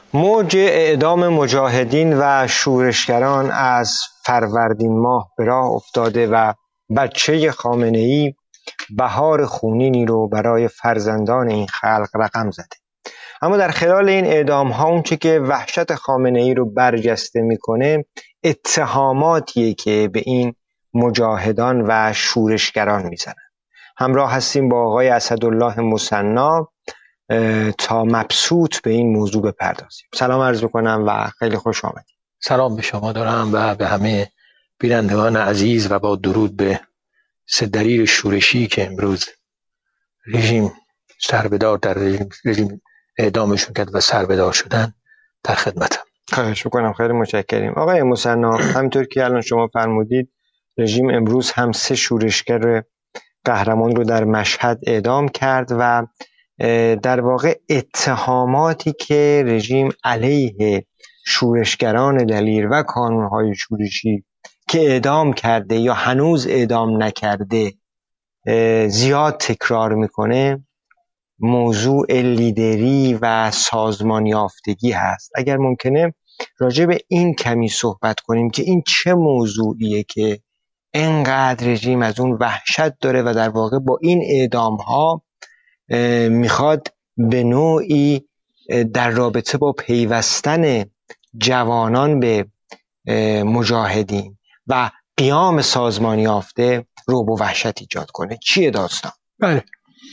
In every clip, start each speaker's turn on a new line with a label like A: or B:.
A: موج اعدام مجاهدین و شورشگران از فروردین ماه به راه افتاده و بچه خامنه‌ای بهار خونینی رو برای فرزندان این خلق رقم زده. اما در خلال این اعدام ها اونچه که وحشت خامنه‌ای رو برجسته میکنه اتهاماتیه که به این مجاهدان و شورشگران میزنن. همراه هستیم با آقای اسدالله مثنی تا مبسوط به این موضوع بپردازیم. سلام عرض بکنم و خیلی خوش آمدید.
B: سلام به شما دارم و به همه بینندگان عزیز و با درود به سه دلیل شورشی که امروز رژیم سربدار در رژیم اعدامشون کرد و سربدار شدن در خدمتم.
A: خواهش میکنم، خیلی متشکریم. آقای مثنی، همینطور که الان شما فرمودید رژیم امروز هم 3 شورشگر قهرمان رو در مشهد اعدام کرد و در واقع اتهاماتی که رژیم علیه شورشگران دلیر و کانونهای شورشی که اعدام کرده یا هنوز اعدام نکرده زیاد تکرار میکنه موضوع لیدری و سازمان یافتگی هست. اگر ممکنه راجع به این کمی صحبت کنیم که این چه موضوعیه که انقدر رژیم از اون وحشت داره و در واقع با این اعدام ها میخواد به نوعی در رابطه با پیوستن جوانان به مجاهدین و قیام سازمان یافته رعب و وحشت ایجاد کنه. چیه داستان؟
B: بله،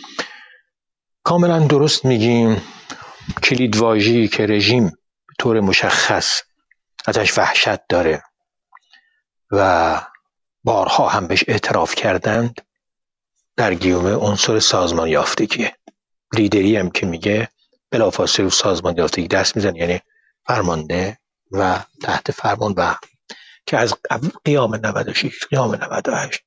B: کاملا درست میگیم. کلیدواژه‌ای که رژیم به طور مشخص ازش وحشت داره و بارها هم بهش اعتراف کردند در گیومه عنصر سازمان یافتگیه. لیدری هم که میگه بلافاصله رو سازمان یافتگی دست میزنه، یعنی فرمانده و تحت فرمان و که از قیام 96 قیام 98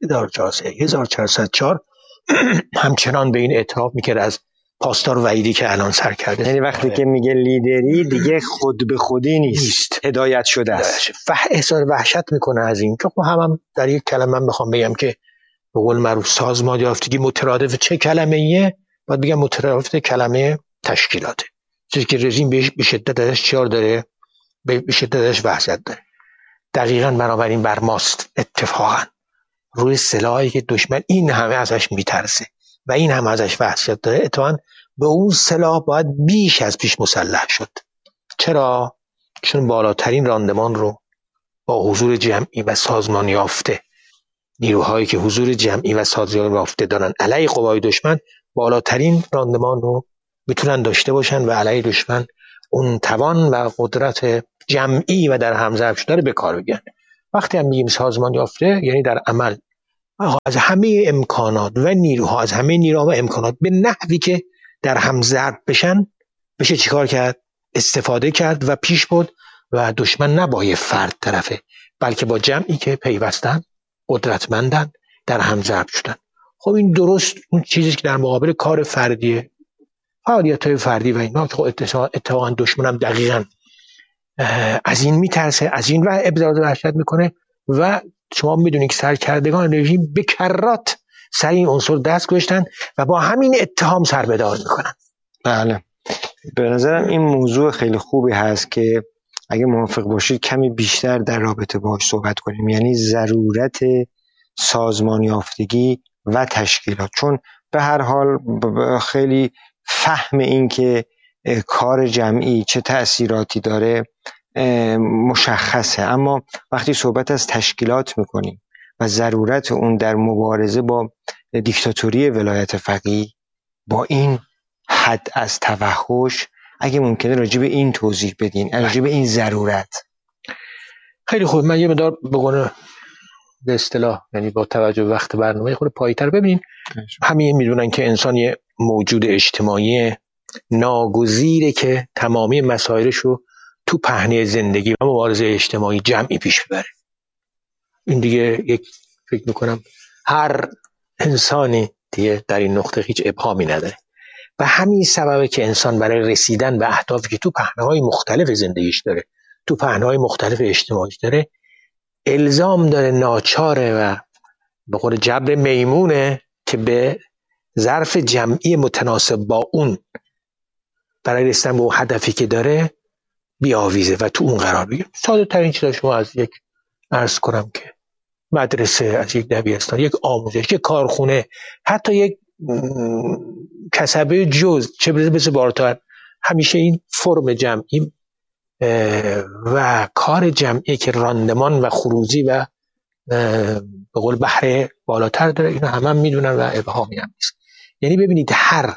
B: 1404 همچنان به این اعتراف میکرد از پاسدار وحیدی که الان سر کرده.
A: یعنی وقتی که میگه لیدری دیگه خود به خودی نیست، هدایت شده است.
B: احساس وحشت میکنه از این که هم در یک کلمه من بخوام بگم که به قول معروف سازمان یافتگی مترادف چه کلمه ایه؟ باید بگم مترادف کلمه تشکیلاته، چیزی که رژیم به شدت ازش چیار داره، به شدت ازش وحشت داره. دقیقاً بنابراین بر ماست اتفاقاً روی سلاحی که دشمن این همه ازش میترسه و این همه ازش وحشت داره، اتفاقاً به اون سلاح باید بیش از پیش مسلح شد. چرا؟ چون بالاترین راندمان رو با حضور جمعی و سازمان یافته، نیروهایی که حضور جمعی و سازمان یافته دارن علیه قوای دشمن، بالاترین راندمان رو میتونن داشته باشن و علیه دشمن اون توان و قدرت جمعی و در همزرب شده رو به کار بگیرن. وقتی هم میگیم سازمان یافته یعنی در عمل از همه امکانات و نیروها، از همه نیروها و امکانات به نحوی که در همزرب بشن بشه چیکار کرد؟ استفاده کرد و پیش برد و دشمن نه با یه فرد طرفه، بلکه با جمعی که پیوستن، قدرتمندن، در همزرب شدن. خب این درست اون چیزی که در مقابل کار فردیه، فعالیت‌های فردی و اینا که اتفاقا دشمنم دقیقاً از این میترسه، از این و ابراز وحشت میکنه و شما میدونید که سرکردگان رژیم به کرات سر این عنصر دست گذاشتن و با همین اتهام سربدار میکنن.
A: بله، به نظرم این موضوع خیلی خوبی هست که اگه موافق باشید کمی بیشتر در رابطه باهاش صحبت کنیم، یعنی ضرورت سازمان یافتگی و تشکیلات. چون به هر حال خیلی فهم این که کار جمعی چه تأثیراتی داره مشخصه، اما وقتی صحبت از تشکیلات میکنیم و ضرورت اون در مبارزه با دیکتاتوری ولایت فقیه، با این حد از توحش، اگه ممکنه راجع به این توضیح بدین، راجع به این ضرورت.
B: خیلی خوب، من یه مقدار بگونه به اصطلاح، یعنی با توجه به وقت برنامه خود پایتر ببینین. همین میدونن که انسان یه موجود اجتماعی ناگزیره که تمامی مسائلش رو تو پهنه زندگی و مبارزه اجتماعی جمعی پیش ببره. این دیگه یک فکر میکنم هر انسانی دیگه در این نقطه هیچ ابهامی نداره و همین سببه که انسان برای رسیدن به اهدافی که تو پهنه‌های مختلف زندگیش داره، تو پهنه‌های مختلف اجتماعیش داره، الزام داره، ناچاره و به قول جبر میمونه که به ظرف جمعی متناسب با اون برای رسیدن به اون هدفی که داره بیاویزه و تو اون قرار بگیره. ساده ترین چیزا شما از یک عرض کنم که مدرسه، از یک دبیرستان، یک آموزش، یک کارخونه، حتی یک کسبه جز چه برسه بالاتر، همیشه این فرم جمعی و کار جمعی که راندمان و خروجی و به قول بهره بالاتر داره، اینو هم میدونن و ابهامی هم نیست. یعنی ببینید هر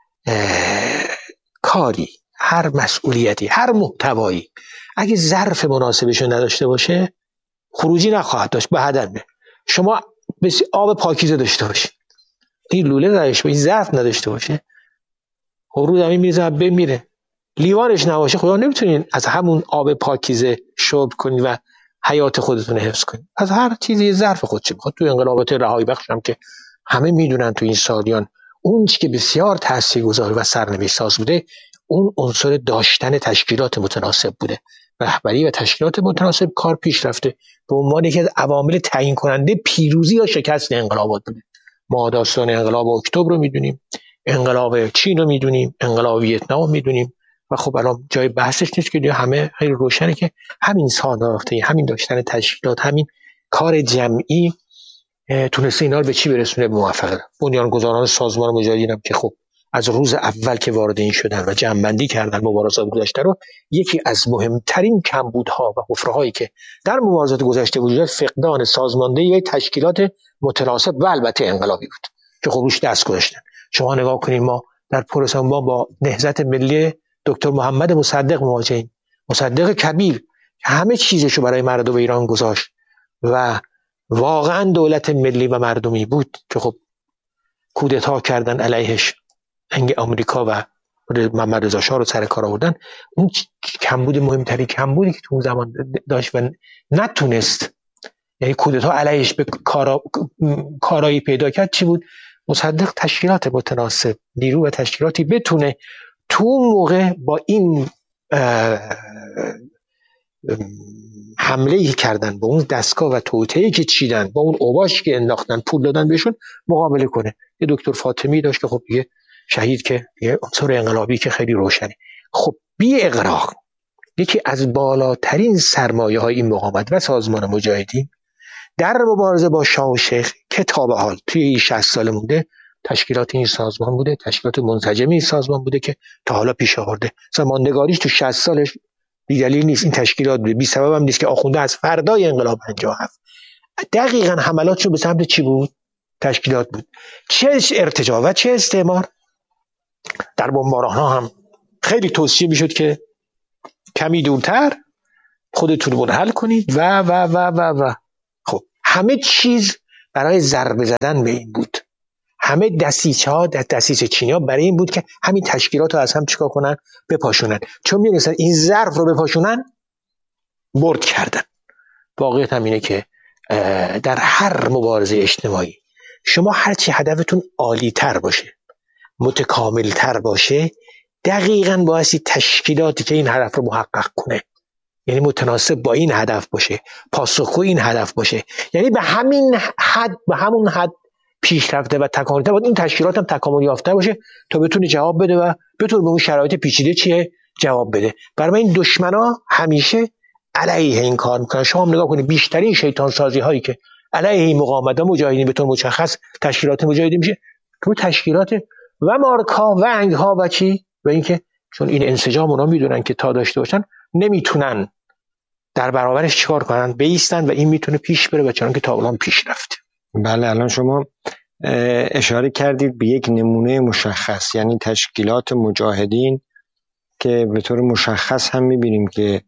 B: کاری، هر مسئولیتی، هر محتوایی اگه ظرف مناسبش نداشته باشه خروجی نخواهد داشت به هدر. شما آب پاکیزه داشته باشید، این لوله نداشته باشه، این ظرف نداشته باشه، خروج همین میرزه بمیره. لیوانش نباشه خدا نمیتونین از همون آب پاکیزه شرب کنید و حیات خودتون حفظ کنید. از هر چیزی ظرف خودش میخواد. تو انقلابات رهایی بخش هم که همه میدونن تو این سالیان اون چیزی که بسیار تاثیرگذار و سرنوشت ساز بوده اون عنصر داشتن تشکیلات متناسب بوده. رهبری و تشکیلات متناسب کار پیش رفته به عنوان یکی از عوامل تعیین کننده پیروزی یا شکست انقلابات بوده. ما داستان انقلاب اکتبر رو میدونیم، انقلاب چین رو میدونیم، انقلاب ویتنام رو میدونیم و خب الان جای بحثش نیست که همه خیلی روشنه که همین ساختاری، همین داشتن تشکیلات، همین کار جمعی تونسته اینا رو به چی برسونه؟ به موفقیت. بنیانگذاران سازمان مجاهدین هم که خب از روز اول که وارد این شدن و جمع‌بندی کردن مبارزات گذشته رو، یکی از مهمترین کمبودها و حفره‌هایی که در مبارزات گذشته وجود داشت فقدان سازماندهی تشکیلات متناسب و البته انقلابی بود که خب روش دست گذاشتن. شما نگاه کنید ما در پروسه ما با نهضت ملی دکتر محمد مصدق مواجهیم. مصدق کبیر همه چیزشو برای مردم ایران گذاشت و واقعا دولت ملی و مردمی بود که خب کودتا کردن علیهش، انگ آمریکا و محمد رضا شاه رو سر کار آوردن. اون کمبود، مهمترین کمبودی که تو اون زمان داشت و نتونست، یعنی کودتا علیهش به کارایی پیدا کرد چی بود؟ مصدق تشکیلات متناسب، نیرو و تشکیلاتی بتونه تو اون موقع با این حمله‌ای کردن، با اون دستگاه و توطئه‌ای که چیدن، با اون اوباش که انداختن، پول دادن بهشون، مقابله کنه. یه دکتر فاطمی داشت که خب یه شهید که یه عنصر انقلابی که خیلی روشنه. خب بی اغراق یکی از بالاترین سرمایه‌های این مقاومت و سازمان مجاهدین در مبارزه با شاه و شیخ که تا به حال توی این 60 سال مونده تشکیلات این سازمان بوده، تشکیلات منسجم این سازمان بوده که تا حالا پیش آورده. مثلا ماندگاریش تو 60 سالش بی دلیل نیست، این تشکیلات بوده. بی سبب هم نیست که آخونده از فردای انقلاب 57 دقیقاً حملاتشو به سمت چی بود؟ تشکیلات بود. چه ارتجاع و چه استعمار. در بمباران‌ها هم خیلی توصیه میشد که کمی دورتر خودتون منحل کنید و خب همه چیز برای ضربه زدن به این بود. همه دسیسه‌ها، دسیسه چینی‌ها برای این بود که همین تشکیلات رو از هم چیکار کنن؟ بپاشونن. چون می‌دونستن این ظرف رو بپاشونن برد کردن. واقعیت هم اینه که در هر مبارزه اجتماعی شما هرچی هدفتون عالی‌تر باشه، متکامل‌تر باشه، دقیقاً بایستی تشکیلاتی که این هدف رو محقق کنه، یعنی متناسب با این هدف باشه، پاسخگوی این هدف باشه، یعنی به همین حد، به همون حد پیشرفته و تکامل‌تر باید این تشکیلات هم تکامل یافته باشه تا بتونه جواب بده و بتونه به اون شرایط پیچیده چیه جواب بده. برای این دشمنا همیشه علیه این کار میکنن. شما هم نگاه کنید بیشترین شیطان سازی هایی که علیه این مقاومت و مجاهدین به طور مشخص تشکیلات مجاهدین میشه تو تشکیلات و مارکا و انگها و چی و اینکه چون این انسجام اونا میدونن که تا داشته باشن نمیتونن در برابرش چیکار کنن، بایستن و این میتونه پیش بره و چون که تا الان پیش رفته.
A: بله الان شما اشاره کردید به یک نمونه مشخص، یعنی تشکیلات مجاهدین که به طور مشخص هم میبینیم که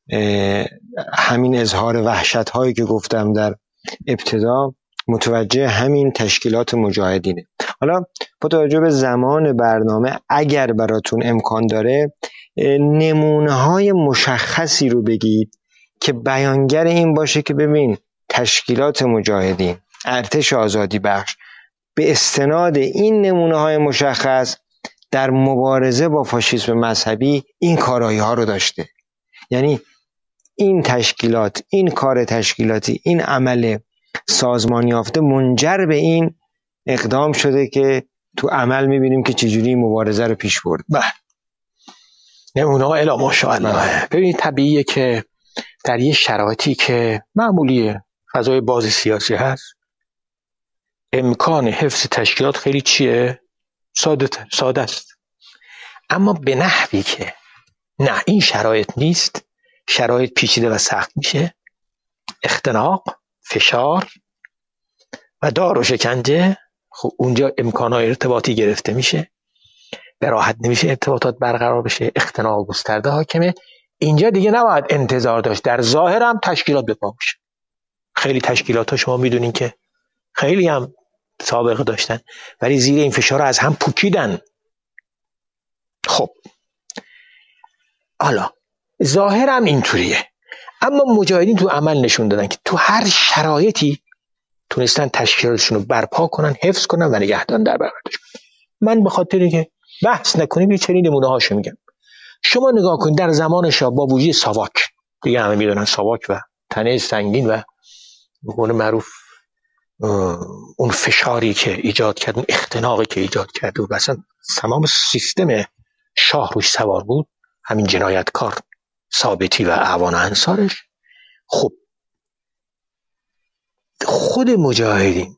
A: همین اظهار وحشت هایی که گفتم در ابتدا متوجه همین تشکیلات مجاهدینه. حالا با توجه به زمان برنامه اگر براتون امکان داره نمونه های مشخصی رو بگید که بیانگر این باشه که ببین تشکیلات مجاهدین، ارتش آزادی بخش به استناد این نمونه های مشخص در مبارزه با فاشیسم مذهبی این کارایی ها رو داشته. یعنی این تشکیلات، این کار تشکیلاتی، این عمل سازمانی یافته منجر به این اقدام شده که تو عمل میبینیم که چجوری مبارزه رو پیش برد.
B: نمونه ها الا ماشاءالله. ببینید طبیعیه که در یه شرایطی که معمولیه فضای باز سیاسی هست، امکان حفظ تشکیلات خیلی چیه؟ ساده است. اما به نحوی که نه این شرایط نیست، شرایط پیچیده و سخت میشه، اختناق، فشار و دار و شکنجه، خب اونجا امکانات ارتباطی گرفته میشه، به راحت نمیشه ارتباطات برقرار بشه، اختناق گسترده حاکمه. اینجا دیگه نباید انتظار داشت در ظاهر هم تشکیلات به پا بشه. خیلی تشکیلات ها شما میدونین که خیلی هم سابقه داشتن ولی زیر این فشار از هم پوکیدن. خب حالا ظاهر هم اینطوریه، اما مجاهدین تو عمل نشون دادن که تو هر شرایطی تونستن تشکیلاتشون رو برپا کنن، حفظ کنن و نگهدارن در برابرش. من به خاطر که بحث نکنیم یه چنین نمونه هاشو میگم. شما نگاه کنید در زمان شاه با وجود ساواک، دیگه همه میدونن ساواک و تنه سنگین و به قول معروف اون فشاری که ایجاد کرد، اون اختناقی که ایجاد کرد و مثلا تمام سیستم شاه روش سوار بود، همین جنایتکار ثابتی و اعوان انصارش. خب خود مجاهدین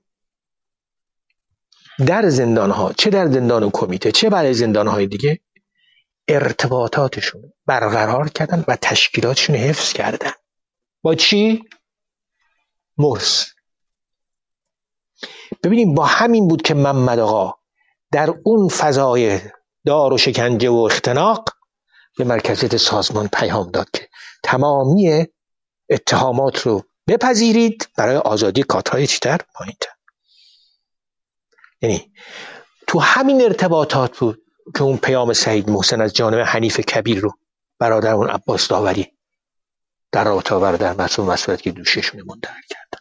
B: در زندانها، چه در زندان کمیته چه برای زندانهای دیگه، ارتباطاتشون برقرار کردن و تشکیلاتشون حفظ کردن. با چی؟ مرس. ببینیم با همین بود که محمد آقا در اون فضای دار و شکنجه و اختناق به مرکزیت سازمان پیام داد که تمامی اتهامات رو بپذیرید برای آزادی کادرهای چیتر پایین‌تر. یعنی تو همین ارتباطات بود که اون پیام سعید محسن از جانب حنیف کبیر رو برادر اون عباس داوری در رابطه با برادر مسئولیت که دوششون منتقل کردن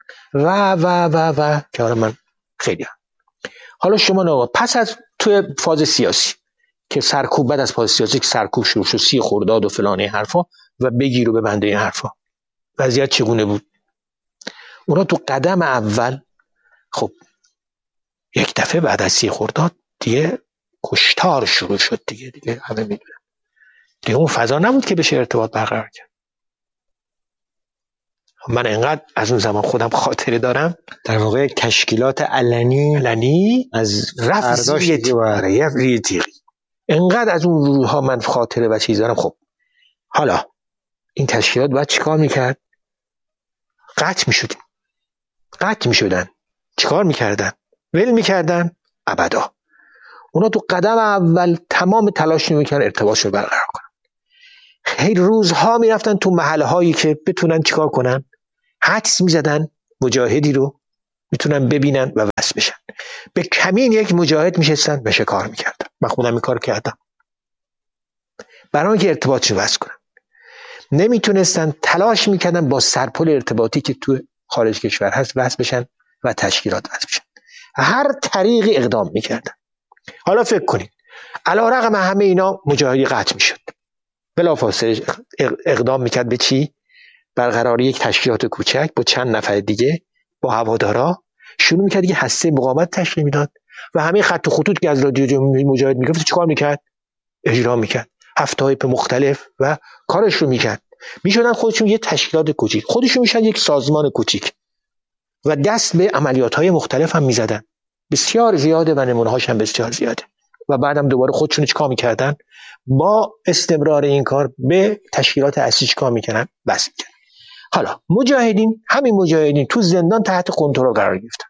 B: و که حالا من خیلی حالا شما نگاه پس از توی فاز سیاسی که سرکوب، بعد از فاز سیاسی که سرکوب شروع شد، 30 خرداد و فلان این حرفا و بگیر و ببنده این حرفا، وضعیت چگونه بود؟ اونا تو قدم اول خب یک دفعه بعد از 30 خرداد دیگه کشتار شروع شد دیگه همه میدونن دیگه اون فضا نبود که بشه ارتباط برقرار کرد. من انقدر از اون زمان خودم خاطره دارم،
A: در واقع تشکیلات علنی
B: از رفت ریه تیغی، انقدر از اون روزها من خاطره و چیز دارم. خب حالا این تشکیلات باید چیکار میکرد؟ قطع میشدن. چیکار میکردن؟ ول میکردن؟ ابدا. اونا تو قدم اول تمام تلاش میکردن ارتباطش رو برقرار کنن. خیلی روزها میرفتن تو محله هایی که بتونن چیکار کنن، حدس میزدن مجاهدی رو میتونن ببینن و وصل بشن. به کمین یک مجاهد میشستن به شکار میکردن. من خودم این کار کردم برای اینکه ارتباطشون وصل کنن. نمیتونستن، تلاش میکردن با سرپل ارتباطی که تو خارج کشور هست وصل بشن و تشکیلات وصل بشن. هر طریقی اقدام میکردن. حالا فکر کنید علیرغم همه اینا مجاهدی قطع میشد، بلافاصله اقدام میکرد به چی؟ برقراری یک تشکیلات کوچک با چند نفر دیگه با هوادارا شروع میکرد یه هسته مقاومت تشکیل میداد و همه خط و خطوط که از رادیو مجاهد میگفت چیکار میکرد؟ اجرا میکرد. هفته‌های مختلف و کارش رو میکرد. میشدن خودشون یه تشکیلات کوچیک، خودشون میشن یک سازمان کوچیک و دست به عملیات‌های مختلف هم میزدن. بسیار زیاده و نمونه‌هاش هم بسیار زیاده. و بعدم دوباره خودشون چیکار میکردن؟ با استمرار این کار به تشکیلات اصلی چیکار میکنن؟ بس میکنن. حالا همین مجاهدین تو زندان تحت کنترل قرار گرفتن.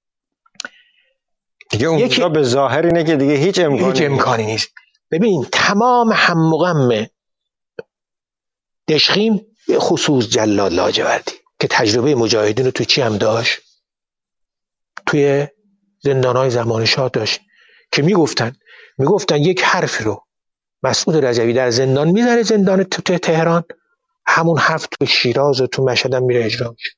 A: دیگه اونجا به ظاهر اینه که دیگه هیچ
B: امکانی نیست. ببین تمام هم و غم دشخیم، خصوص جلال لاجوردی که تجربه مجاهدین رو تو چی هم داشت، توی زندان‌های زمان شاه داشت که میگفتن یک حرفی رو مسعود رجوی در زندان میذاره، زندان تو تهران، همون حرف تو شیراز و تو مشهد هم میره اجرا میشه.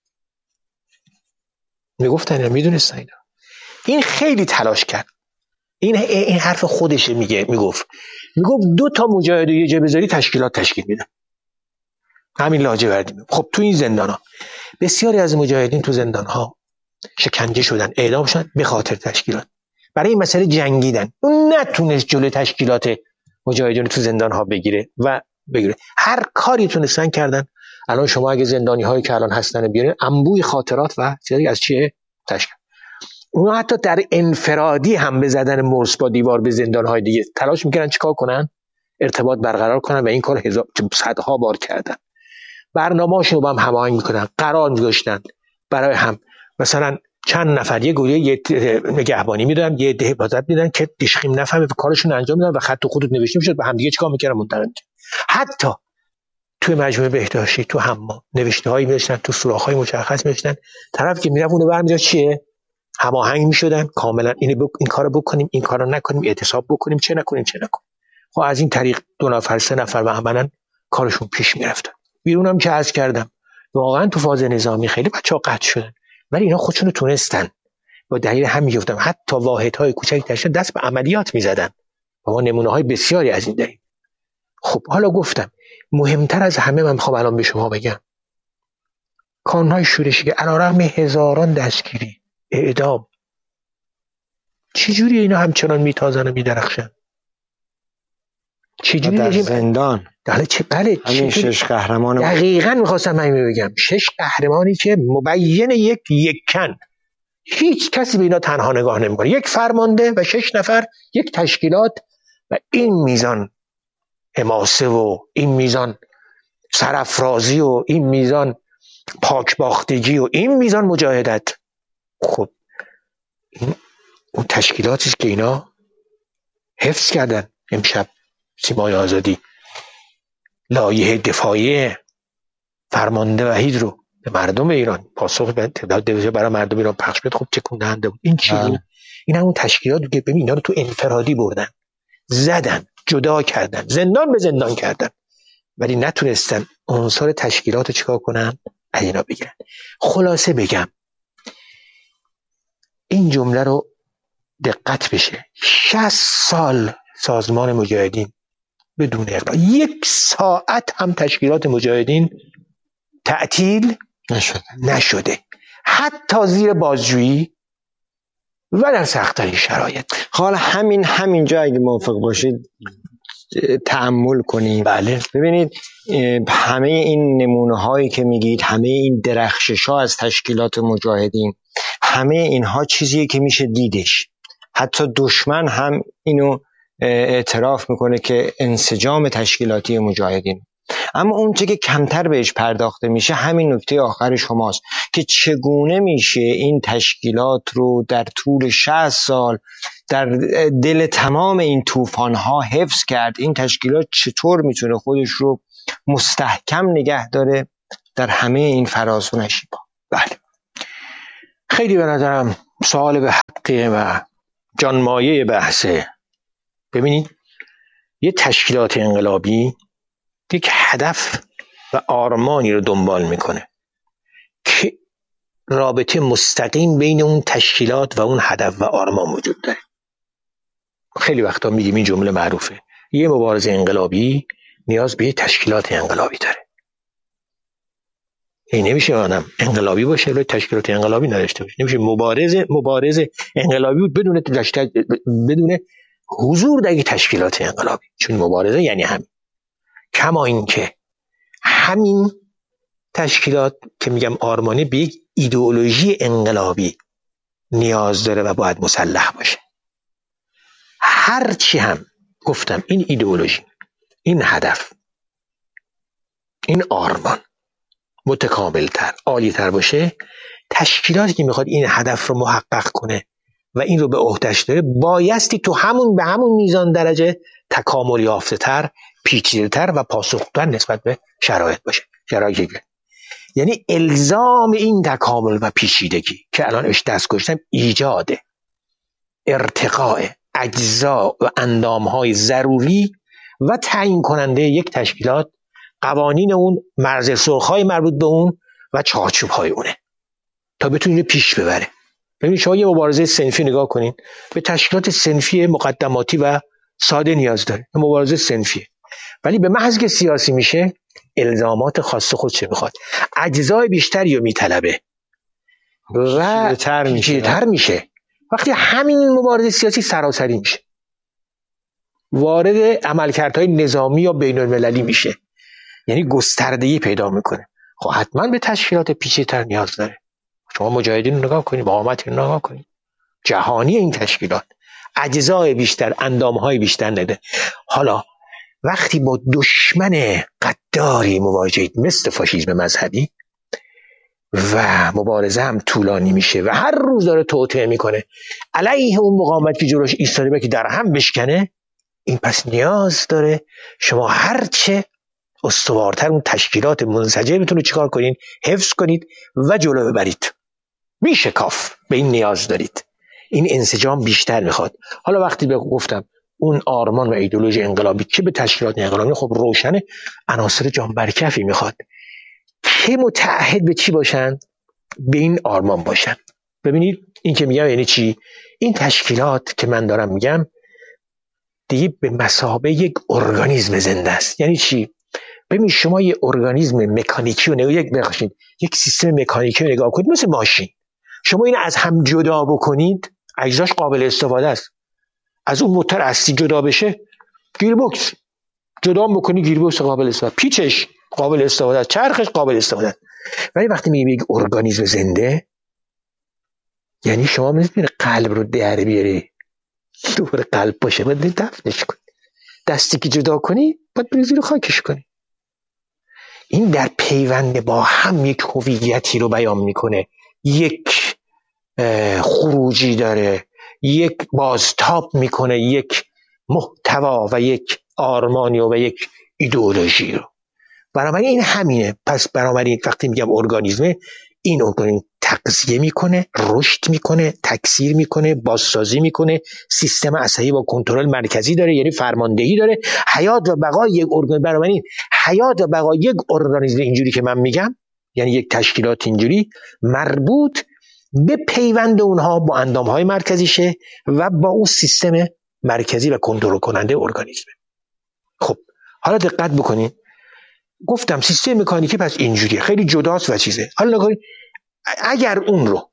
B: میگفتن، میدونستن اینا. این خیلی تلاش کرد. این حرف خودشه. میگفت 2 تا مجاهد یه جا بذاری تشکیلات تشکیل میدن. همین لاجوردی. خب تو این زندان‌ها بسیاری از مجاهدین تو زندان‌ها شکنجه شدن، اعدام شدن به خاطر تشکیلات. برای این مسئله جنگیدن. اون نتونست جلوی تشکیلات مجاهدین تو زندان ها بگیره. هر کاری تونستن کردن. الان شما اگه زندانی هایی که الان هستن بیارین، انبوی خاطرات و چیزی از چیه تشکیل. اونا حتی در انفرادی هم به زدن مرس با دیوار به زندان های دیگه تلاش میکنن چیکار کنن؟ ارتباط برقرار کنن و این کار صدها بار کردن. برنامه‌هاشون رو با هم هماهنگ میکنن، قرار میذاشتن برای هم. مثلا چند نفر یه گروه یه نگهبانی میدادن، یه عده حفاظت میدادن که دیشخیم نفهمه کارشون انجام میدادن و خط و خطوط نوشته میشد و هم دیگه چیکار میکردن منتقل. حتی توی مجموعه بهداشتی تو حمام نوشته‌هایی می‌نوشتن، تو سوراخ‌های مشخص می‌نوشتن. طرف که میرفت اونو برمی‌داشت چیه؟ هماهنگ می‌شدن کاملا. این کارو بکنیم، این کارو نکنیم، اعتصاب بکنیم، چه نکنیم. خب از این طریق 2 نفر 3 نفر و عملاً کارشون پیش می‌رفت. بیرونم که عرض کردم واقعا تو فاز نظامی خیلی بچه‌ها قطع شدن، ولی اینا خودشونو تونستن با دلیل همین گفتم حتی واحدهای کوچکی داشتن دست به عملیات می‌زدن. ما نمونه‌های بسیاری از این داریم. خب حالا گفتم مهمتر از همه من میخوام الان به شما بگم کانون‌های شورشی که علیرغم هزاران دستگیری، اعدام، چجوری اینا همچنان میتازن و میدرخشن؟ چجوری
A: در زندان؟
B: بله
A: همین 6 قهرمان
B: دقیقاً میخواستم همین بگم. 6 قهرمانی که مبین یکن، هیچ کسی به اینا تنها نگاه نمیکنه. 1 فرمانده و 6 نفر، 1 تشکیلات و این میزان حماسه و این میزان سرافرازی و این میزان پاکباختگی و این میزان مجاهدت. خب این اون تشکیلاتی که اینا حفظ کردن. امشب سیمای آزادی لایحه دفاعی فرمانده وحید رو به مردم ایران پاسخ به تعداد برای مردم ایران پخش بده. خب چه کننده بود. این چی بود؟ این همون تشکیلاتی که ببین اینا رو تو انفرادی بردن، زدن، جدا کردن، زندان به زندان کردن، ولی نتونستن عنصر تشکیلات رو چیکار کنن؟ از اینا بگیرن. خلاصه بگم این جمله رو دقت بشه. 60 سال سازمان مجاهدین بدون اقرار 1 ساعت هم تشکیلات مجاهدین تعطیل نشده. حتی زیر بازجویی و در سخت‌ترین شرایط.
A: حالا همینجا اگه موافق باشید تأمل کنیم.
B: بله.
A: ببینید همه این نمونه هایی که میگید، همه این درخشش ها از تشکیلات مجاهدین، همه اینها چیزیه که میشه دیدش. حتی دشمن هم اینو اعتراف میکنه که انسجام تشکیلاتی مجاهدین. اما اون چه که کمتر بهش پرداخته میشه همین نکته آخر شماست که چگونه میشه این تشکیلات رو در طول 60 سال در دل تمام این طوفان‌ها حفظ کرد. این تشکیلات چطور میتونه خودش رو مستحکم نگه داره در همه این فراز و نشیب‌ها؟
B: بله. خیلی به نظرم سوال به حقیه و جانمایه بحثه. ببینید یه تشکیلات انقلابی یک هدف و آرمانی رو دنبال میکنه که رابطه مستقیم بین اون تشکیلات و اون هدف و آرمان وجود داره. خیلی وقتا میگیم این جمله معروفه، یه مبارزه انقلابی نیاز به یه تشکیلات انقلابی داره. این نمیشه آدم انقلابی باشه ولی تشکیلات انقلابی نداشته باشه. نمیشه مبارزه انقلابی بود بدون حضور در تشکیلات انقلابی، چون مبارزه یعنی همین. کما این که همین تشکیلات که میگم آرمانی به یک ایدئولوژی انقلابی نیاز داره و باید مسلح باشه. هرچی هم گفتم این ایدئولوژی، این هدف، این آرمان متکاملتر، عالیتر باشه، تشکیلاتی که میخواد این هدف رو محقق کنه و این رو به عهده‌اش داره بایستی تو به همون میزان درجه تکامل یافته تر، پیچیده‌تر و پاسخگوتر نسبت به شرایط باشه. شرایطی یعنی الزام این تکامل و پیچیدگی که الان اش دست گذاشتم ایجاد ارتقاء اجزا و اندامهای ضروری و تعیین کننده یک تشکیلات، قوانین اون، مرز سرخ‌های مربوط به اون و چارچوب‌های اونه تا بتونه پیش ببره. ببینید شما یه مبارزه صنفی نگاه کنین، به تشکیلات صنفی مقدماتی و ساده نیاز داره، مبارزه صنفی. ولی به محض که سیاسی میشه الزامات خاص خودش میخواد، اجزای بیشتری رو میطلبه و پیچیده‌تر میشه. وقتی همین مبارزه سیاسی سراسری میشه، وارد عملکردهای نظامی یا بین‌المللی میشه، یعنی گستردگی پیدا میکنه. خب حتما به تشکیلات پیچیده‌تر نیاز داره. شما مجاهدین رو نگاه کنید، مقاومت رو نگاه کنید، جهانی این تشکیلات اجزای بیشتر، اندامهای بیشتر نده. حالا وقتی با دشمن غداری مواجهید مثل فاشیسم مذهبی و مبارزه هم طولانی میشه و هر روز داره توطئه میکنه علیه اون مقاومت که جلوش ایستاده که در هم بشکنه، این پس نیاز داره شما هرچه استوارتر اون تشکیلات منسجمتون رو چیکار کنید؟ حفظ کنید و جلو ببرید. بیشکاف به این نیاز دارید. این انسجام بیشتر میخواد. حالا وقتی به گفتم اون آرمان و ایدئولوژی انقلابی که به تشکیلات انقلابی، خب روشنه عناصر جان برکفی میخواد که متعهد به چی باشن؟ به این آرمان باشن. ببینید این که میگم یعنی چی؟ این تشکیلات که من دارم میگم دیگه به مثابه یک ارگانیسم زنده است. یعنی چی؟ ببین شما یه ارگانیسم مکانیکی رو یک سیستم مکانیکی رو نگاه کنید مثل ماشین. شما اینو از هم جدا بکنید، اجزاش قابل استفاده است. از اون موتور اصلی جدا بشه، گیربکس جدا بکنی، گیربکس قابل استفاده، پیچش قابل استفاده است، چرخش قابل استفاده است. ولی وقتی میگیم یک ارگانیسم زنده، یعنی شما میتونید قلب رو در بیاری، دوباره قلب باشه باید دفنش کنی، دستی که جدا کنی باید بری زیر خاکش کنی. این در پیوند با هم یک هویتی رو بیان میکنه، یک خروجی داره، یک بازتاب میکنه، یک محتوا و یک آرمانی و یک ایدئولوژی رو. بنابراین این همینه. پس بنابراین وقتی میگم ارگانیسمه، این ارگانیسم تغذیه میکنه، رشد میکنه، تکثیر میکنه، بازسازی میکنه، سیستم عصبی با کنترل مرکزی داره، یعنی فرماندهی داره. حیات و بقای یک ارگانیسم، بنابراین حیات و بقای یک ارگانیسم اینجوری که من میگم، یعنی یک تشکیلات اینجوری مربوط به پیوند اونها با اندامهای مرکزیشه و با اون سیستم مرکزی و کنترل کننده ارگانیسم. خب حالا دقت بکنید، گفتم سیستم مکانیکی پس اینجوریه، خیلی جداست و چیزه. حالا نگاه اگر اون رو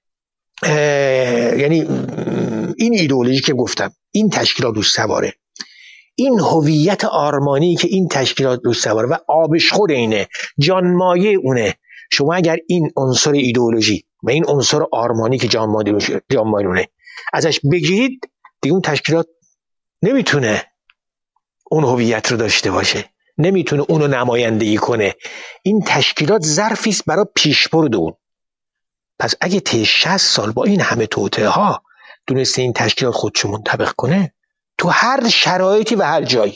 B: یعنی این ایدئولوژی که گفتم این تشکیلات روش سواره، این هویت آرمانی که این تشکیلات روش سواره و آبشخور اینه، جانمایه اونه، شما اگر این عنصر ایدئولوژی و این عنصر آرمانی که جانمایه اونه ازش بگیرید، دیگه اون تشکیلات نمیتونه اون هویت رو داشته باشه، نمیتونه اونو نمایندگی کنه. این تشکیلات ظرفی است برای پیشبرد اون. پس اگه طی 60 سال با این همه توطئه ها دونسته این تشکیلات خودشو منطبق کنه تو هر شرایطی و هر جایی،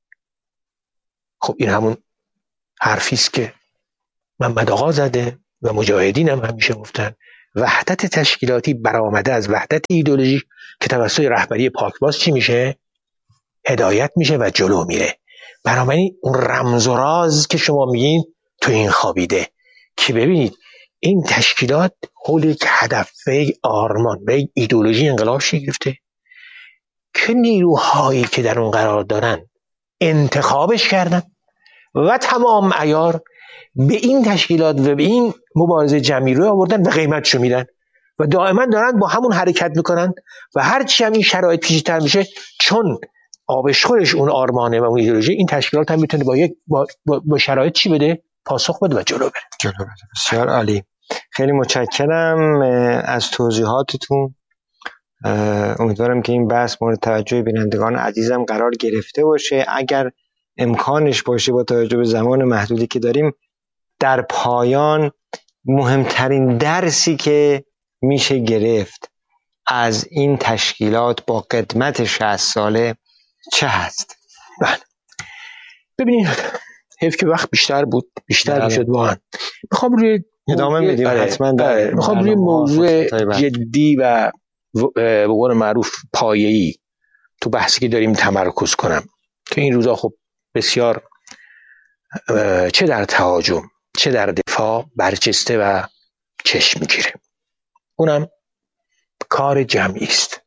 B: خب این همون حرفی است که محمد آقا زده و مجاهدین هم همیشه گفتن، وحدت تشکیلاتی برآمده از وحدت ایدئولوژی که توسط رهبری پاکباز چی میشه؟ هدایت میشه و جلو میره. بنابراین اون رمز و راز که شما میگین تو این خوابیده که ببینید این تشکیلات حول یک هدف و یک آرمان و یک ایدئولوژی انقلاب شکل گرفته که نیروهایی که در اون قرار دارن انتخابش کردن و تمام عیار به این تشکیلات و به این مبارزه جمعی رو آوردن و قیمتشو میدن و دائما دارن با همون حرکت میکنن و هرچی هم این شرایط پیچیده‌تر میشه، چون آبشخورش اون آرمانه و اون ایدئولوژی، این تشکیلات هم میتونه با شرایط چی بده؟ پاسخ بده و جلو بره.
A: بسیار عالی. خیلی متشکرم از توضیحاتتون. امیدوارم که این بحث مورد توجه بینندگان عزیزم قرار گرفته باشه. اگر امکانش باشه با توجه به زمان محدودی که داریم، در پایان مهمترین درسی که میشه گرفت از این تشکیلات با قدمت 60 ساله چه هست؟
B: بله ببینید، حیف که وقت بیشتر بود، بیشتر میشد واقعا. میخوام روی
A: ادامه میدیم حتما.
B: میخوام روی موضوع جدی و به قول معروف پایه‌ای تو بحثی که داریم تمرکز کنم که این روزا خب بسیار چه در تهاجم چه در دفاع برجسته و چشم میگیره. اونم کار جمعی است.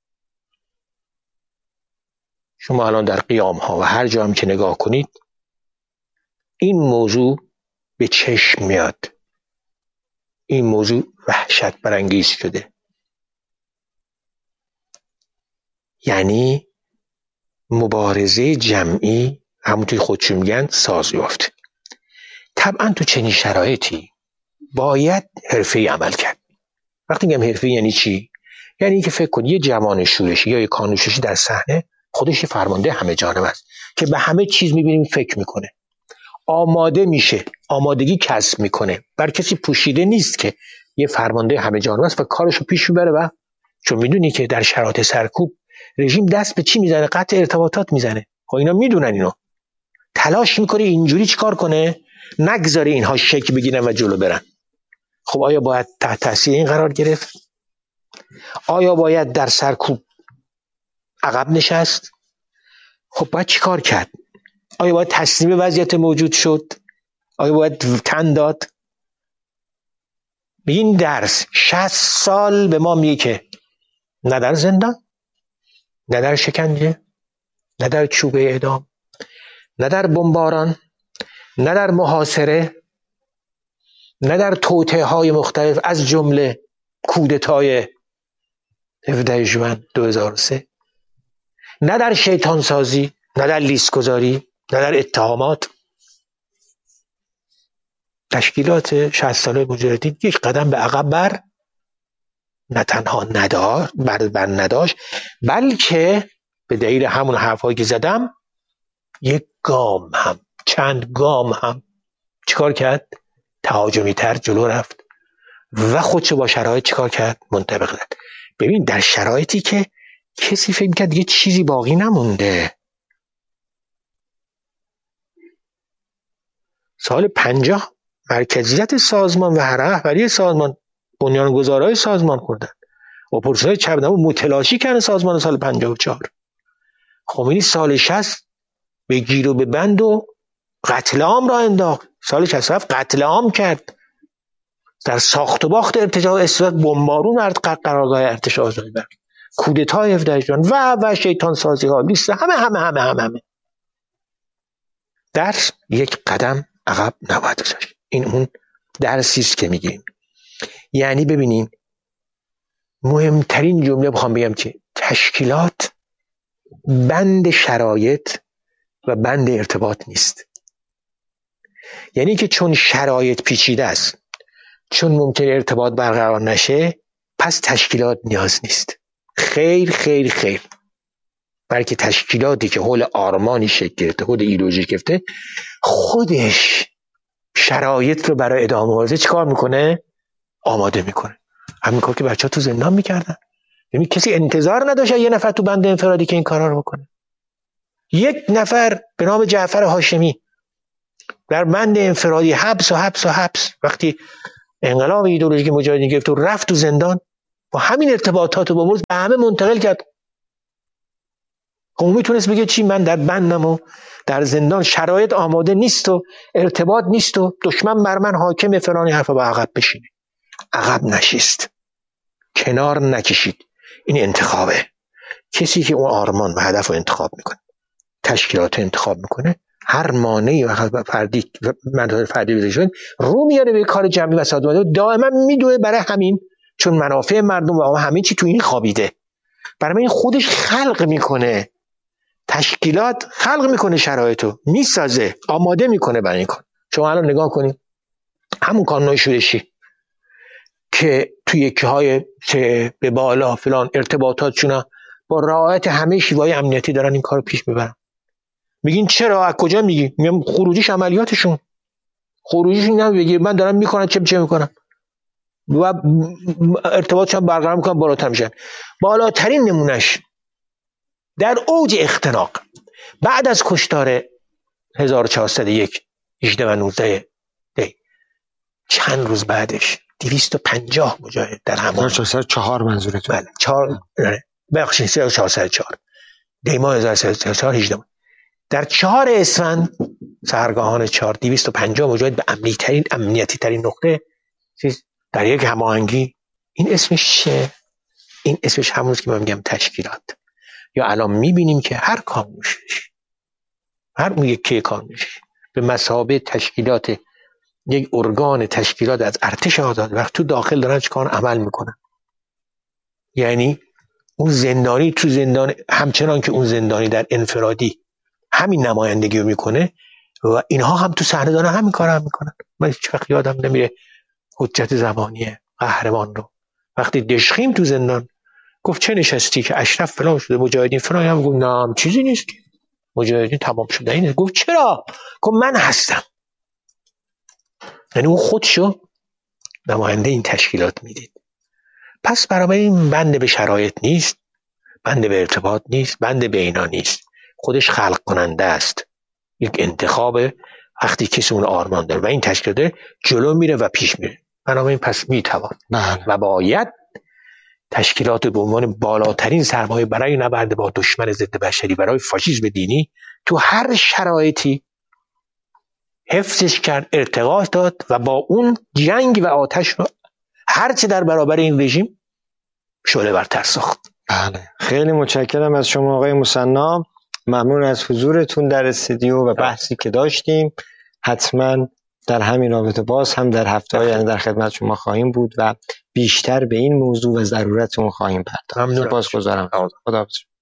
B: شما الان در قیام ها و هر جا هم که نگاه کنید این موضوع به چشم میاد. این موضوع وحشت برانگیز شده. یعنی مبارزه جمعی همونطوری خودشون میگن ساز یافته. طبعا تو چنین شرایطی باید حرفه‌ای عمل کرد. وقتی میگم حرفه‌ای یعنی چی؟ یعنی اینکه فکر کن یه جوان شورشی یا یه کانون شورشی در صحنه خودش یه فرمانده همه جانب است که به همه چیز میبینیم فکر میکنه، آماده میشه، آمادگی کسب میکنه، بر کسی پوشیده نیست که یه فرمانده همه جانب است و کارشو پیش میبره. و چون میدونی که در شرایط سرکوب رژیم دست به چی میزنه؟ قطع ارتباطات میزنه. خب اینا میدونن، اینو تلاش میکنه اینجوری چیکار کنه نگذاره اینها شکل بگیرن و جلو برن. خب آیا باید تحت تاثیر این قرار گرفت؟ آیا باید در سرکوب عقب نشست؟ خب باید چیکار کرد؟ آیا باید تسلیم وضعیت موجود شد؟ آیا باید تن داد؟ به این درس 60 سال به ما میگه که نه در زندان، نه در شکنجه، نه در چوبه اعدام، نه در بمباران، نه در محاصره، نه در توطئه‌های مختلف از جمله کودتای 17 ژوئن 2003، نه در شیطان سازی، نه در لیست گذاری، نه در اتهامات. تشکیلات 60 ساله مجاهدین یک قدم به عقب بر نه تنها نداشت، بلکه به دلیل همون حرفایی که زدم یک گام هم، چند گام هم چیکار کرد؟ تهاجمی تر جلو رفت و خودشو با شرایط چیکار کرد؟ منطبق زد. ببین در شرایطی که کسی فکر می‌کرد دیگه چیزی باقی نمونده، سال 50 مرکزیت سازمان و رهبری سازمان، بنیانگذارای سازمان خوردن، اپوزیسیون چپ‌دم متلاشی کردن سازمان سال 54. خمینی سال 60 به گیر و به بند و قتل عام را انداخت. سال 67 قتل عام کرد، در ساخت و باخت ارتجاع استفاد بمبارون قرارگاه ارتش آزادی بخش، کودتای 17 ژوئن و شیطان سازی ها، لیست همه. در یک قدم عقب نباید گذاشت. این اون درسی است که میگیم. یعنی ببینین مهمترین جمله بخوام بگم که تشکیلات بند شرایط و بند ارتباط نیست. یعنی که چون شرایط پیچیده است، چون ممکن ارتباط برقرار نشه، پس تشکیلات نیاز نیست. خیر خیر خیر. بلکه تشکیلاتی که حول آرمانی شکل گرفته، حول ایدئولوژی گرفته، خودش شرایط رو برای ادامه مبارزه چیکار میکنه؟ آماده میکنه. همین کار که بچه‌ها تو زندان میکردن. یعنی کسی انتظار نداشت یه نفر تو بند انفرادی که این کارا رو بکنه. یک نفر به نام جعفر هاشمی در بند انفرادی حبس وقتی انقلاب ایدئولوژیک مجاهدین گرفت و رفت تو زندان، با همین ارتباطات رو با مرز به همه منتقل کرد. خب میتونست بگه چی؟ من در بندم و در زندان شرایط آماده نیست و ارتباط نیست و دشمن بر من حاکم فلانی حرفا، با عقب بشینه. عقب نشست، کنار نکشید. این انتخابه. کسی که اون آرمان و هدف رو انتخاب میکنه، تشکیلات انتخاب میکنه، هر مانعی و فردی بزنید رو میاره به کار جمعی و سازمانی. دائما میدوه برای همین، چون منافع مردم و همین چی تو این خوابیده. برای این خودش خلق میکنه، تشکیلات خلق میکنه، شرایطو میسازه، آماده میکنه برای این کار. شما الان نگاه کنید همون کانون شورشی که توی یکی‌های چه به بالا فلان ارتباطاتشون با رعایت همه شیوه‌های امنیتی دارن این کارو پیش میبرن. میگین چرا؟ از کجا میگی؟ میگم خروجیش عملیاتشون. خروجیش اینا بگیر من دارم میکنن چه میکنم و ارتباطشون برقرار میکنن، بالاتر میشن. بالاترین نمونش در اوج اختناق بعد از کشتار 1401 18 و 19 دی، چند روز بعدش 250 مجاهد در همان
A: 1404 منظورتون؟
B: بله 4 بخشید 1404 دی ماه 1404 18 در 4 اسفند سحرگاهان 4 250 مجاهد به امنیتی ترین نقطه در یک هماهنگی. این اسمش چه؟ این اسمش همونست که من میگم تشکیلات. یا الان میبینیم که هر کانونش، هر اون یکی کانونش به مثابه تشکیلات، یک ارگان تشکیلات از ارتش آزاد وقت تو داخل دارن چیکار عمل میکنن. یعنی اون زندانی تو زندان، همچنان که اون زندانی در انفرادی همین نمایندگی رو میکنه و اینها هم تو صحنه دارن همین کار هم میکنن. من هیچ وقت یادم نمیره حجت زمانی قهرمان رو وقتی دشخیم تو زندان گفت چه نشستی که اشرف فلان شده مجاهدین فلان، هم گفت نه چیزی نیست که مجاهدین تمام شده اینه. گفت چرا؟ گفت من هستم. یعنی اون خودشو نماینده این تشکیلات میدید. پس برای این بنده به شرایط نیست، بنده به ارتباط نیست، بنده به اینا نیست، خودش خلق کننده است. یک انتخاب وقتی کسی اون آرمان داره و این تشکیلات جلو میره و پیش میره. بنابراین پس میتوان و باید تشکیلات به عنوان بالاترین سرمایه برای نبرد با دشمن ضد بشری، برای فاشیسم دینی، تو هر شرایطی حفظش کرد، ارتقا داد و با اون جنگ و آتش رو هرچه در برابر این رژیم شعله ورتر ساخت.
A: بله، خیلی متشکرم از شما آقای مثنی. ممنون از حضورتون در استودیو و بحثی که داشتیم. حتما در همین رابطه باز هم در هفته‌های آینده در خدمت شما خواهیم بود و بیشتر به این موضوع و ضرورت اون خواهیم پرداخت. سپاسگزارم. خداحافظ.